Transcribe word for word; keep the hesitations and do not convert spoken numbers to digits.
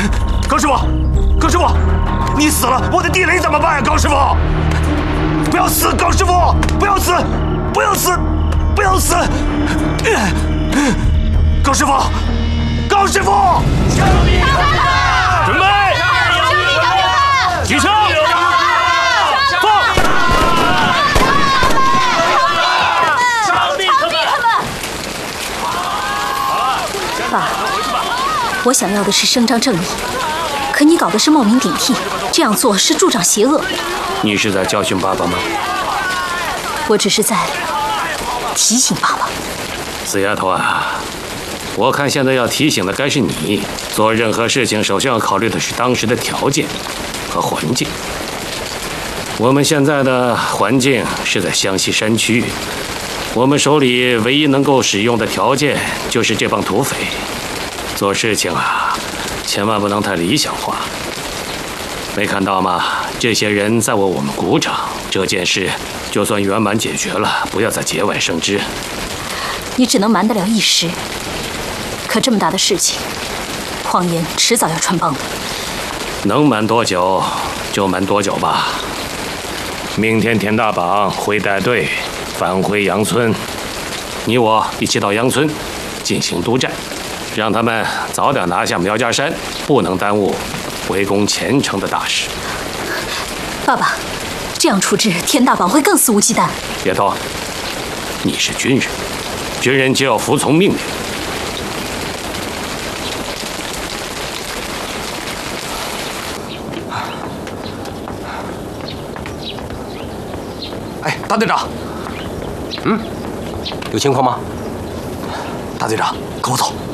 高师傅，高师傅，你死了，我的地雷怎么办呀？高师傅，不要死！高师傅，不要死！不要死！不要死！高师傅，高师傅，救命！准备，举枪！放！ 枪毙他们！ 爸，我想要的是伸张正义，可你搞的是冒名顶替，这样做是助长邪恶。 你是在教训爸爸吗？ 我只是在提醒爸爸。 死丫头啊，我看现在要提醒的该是你。做任何事情，首先要考虑的是当时的条件和环境。我们现在的环境是在湘西山区，我们手里唯一能够使用的条件就是这帮土匪。做事情啊，千万不能太理想化。没看到吗？这些人在为我们鼓掌，这件事就算圆满解决了，不要再节外生枝。 你只能瞒得了一时，可这么大的事情，谎言迟早要穿帮的。 能瞒多久就瞒多久吧。明天田大绑会带队返回杨村，你我一起到杨村进行督战，让他们早点拿下苗家山，不能耽误围攻前程的大事。 爸爸，这样处置田大绑会更肆无忌惮。 别头，你是军人，军人就要服从命令。 哎，大队长， 嗯，有情况吗？ 大队长，跟我走。